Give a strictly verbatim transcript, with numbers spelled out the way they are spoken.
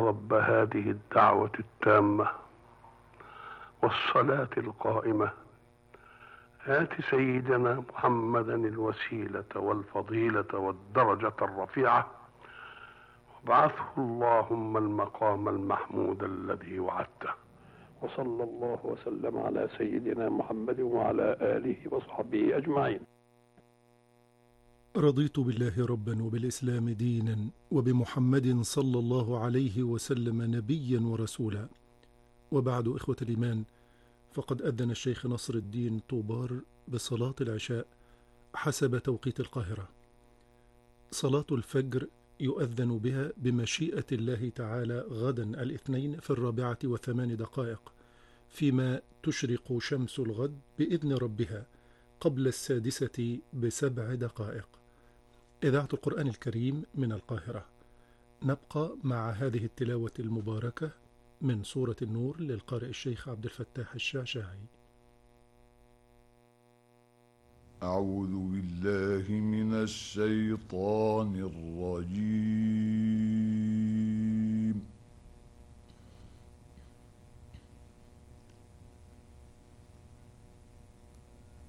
رب هذه الدعوة التامة والصلاة القائمة آت سيدنا محمدا الوسيلة والفضيلة والدرجة الرفيعة وابعثه اللهم المقام المحمود الذي وعدته. وصلى الله وسلم على سيدنا محمد وعلى آله وصحبه أجمعين. رضيت بالله ربا وبالإسلام دينا وبمحمد صلى الله عليه وسلم نبيا ورسولا. وبعد، إخوة الإيمان، فقد أذن الشيخ نصر الدين طوبار بصلاة العشاء حسب توقيت القاهرة. صلاة الفجر يؤذن بها بمشيئة الله تعالى غدا الاثنين في الرابعة وثمان دقائق، فيما تشرق شمس الغد بإذن ربها قبل السادسة بسبع دقائق. إذاعة القرآن الكريم من القاهرة. نبقى مع هذه التلاوة المباركة من سورة النور للقارئ الشيخ عبد الفتاح الشعشاعي. أعوذ بالله من الشيطان الرجيم.